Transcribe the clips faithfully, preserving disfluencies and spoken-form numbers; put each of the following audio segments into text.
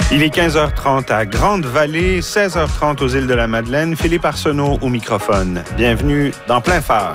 Il est quinze heures trente à Grande-Vallée, seize heures trente aux îles de la Madeleine. Philippe Arsenault au microphone. Bienvenue dans Plein Phare.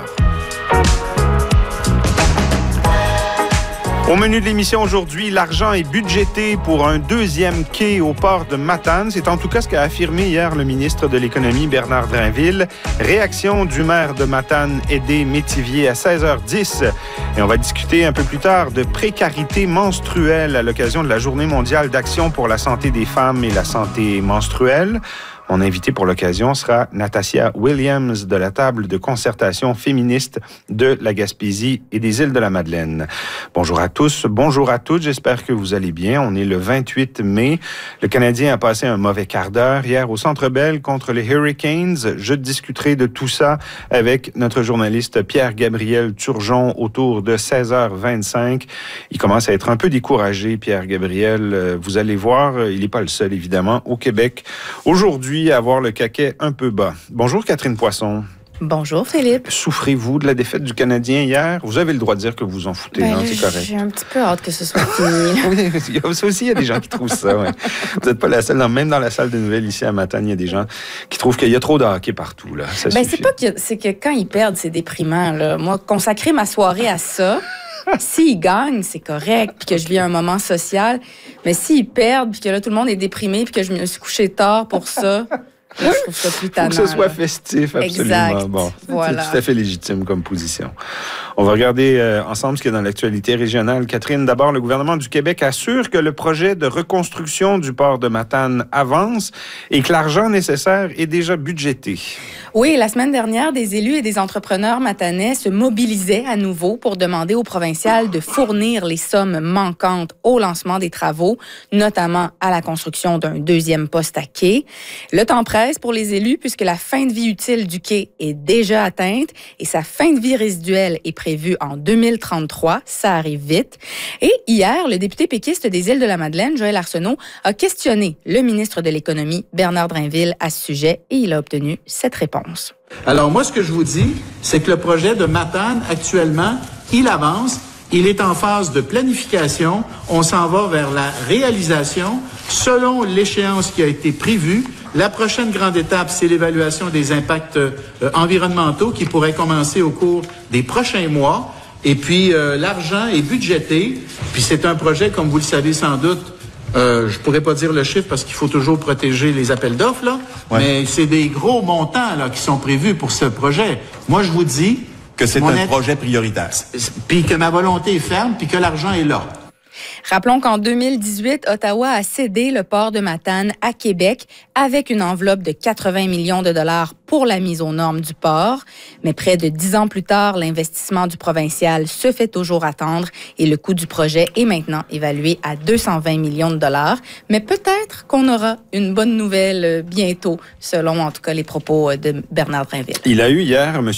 Au menu de l'émission aujourd'hui, l'argent est budgété pour un deuxième quai au port de Matane. C'est en tout cas ce qu'a affirmé hier le ministre de l'Économie, Bernard Drainville. Réaction du maire de Matane, Aidé Métivier, à seize heures dix. Et on va discuter un peu plus tard de précarité menstruelle à l'occasion de la Journée mondiale d'action pour la santé des femmes et la santé menstruelle. Mon invité pour l'occasion sera Natasia Williams de la table de concertation féministe de la Gaspésie et des îles de la Madeleine. Bonjour à tous, bonjour à toutes, j'espère que vous allez bien. On est le vingt-huit mai. Le Canadien a passé un mauvais quart d'heure hier au Centre Bell contre les Hurricanes. Je discuterai de tout ça avec notre journaliste Pierre-Gabriel Turgeon autour de seize heures vingt-cinq. Il commence à être un peu découragé, Pierre-Gabriel. Vous allez voir, il n'est pas le seul, évidemment, au Québec. Aujourd'hui, à avoir le caquet un peu bas. Bonjour Catherine Poisson. Bonjour Philippe. Souffrez-vous de la défaite du Canadien hier? Vous avez le droit de dire que vous vous en foutez, ben, non? C'est correct. J'ai un petit peu hâte que ce soit fini. Oui, ça aussi, il y a des gens qui trouvent ça. Ouais. Vous n'êtes pas la seule. Non, même dans la salle de nouvelles ici à Matane, il y a des gens qui trouvent qu'il y a trop de hockey partout. Là. Ça ben, c'est pas que, c'est que quand ils perdent, c'est déprimant. Là. Moi, consacrer ma soirée à ça... S'ils gagnent, c'est correct, puis que je vis un moment social. Mais s'ils perdent, puis que là, tout le monde est déprimé, puis que je me suis couché tard pour ça, là, je trouve ça plus tannant. Faut que ce soit festif, absolument. Exact. Bon, voilà. C'est tout à fait légitime comme position. On va regarder euh, ensemble ce qui est dans l'actualité régionale. Catherine, d'abord, le gouvernement du Québec assure que le projet de reconstruction du port de Matane avance et que l'argent nécessaire est déjà budgété. Oui, la semaine dernière, des élus et des entrepreneurs matanais se mobilisaient à nouveau pour demander au provincial de fournir les sommes manquantes au lancement des travaux, notamment à la construction d'un deuxième poste à quai. Le temps presse pour les élus puisque la fin de vie utile du quai est déjà atteinte et sa fin de vie résiduelle est prévue en deux mille trente-trois. Ça arrive vite. Et hier, le député péquiste des îles de la Madeleine, Joël Arsenault, a questionné le ministre de l'Économie, Bernard Drainville, à ce sujet et il a obtenu cette réponse. Alors moi, ce que je vous dis, c'est que le projet de Matane, actuellement, il avance. Il est en phase de planification. On s'en va vers la réalisation selon l'échéance qui a été prévue. La prochaine grande étape, c'est l'évaluation des impacts euh, environnementaux qui pourrait commencer au cours des prochains mois. Et puis, euh, l'argent est budgété. Puis c'est un projet, comme vous le savez sans doute, Euh, je pourrais pas dire le chiffre parce qu'il faut toujours protéger les appels d'offres, là. Ouais. Mais c'est des gros montants, là, qui sont prévus pour ce projet. Moi, je vous dis... Que c'est un projet prioritaire. Puis que ma volonté est ferme, puis que l'argent est là. Rappelons qu'en deux mille dix-huit, Ottawa a cédé le port de Matane à Québec avec une enveloppe de quatre-vingts millions de dollars pour la mise aux normes du port. Mais près de dix ans plus tard, l'investissement du provincial se fait toujours attendre et le coût du projet est maintenant évalué à deux cent vingt millions de dollars. Mais peut-être qu'on aura une bonne nouvelle bientôt, selon en tout cas les propos de Bernard Drainville. Il a eu hier, M.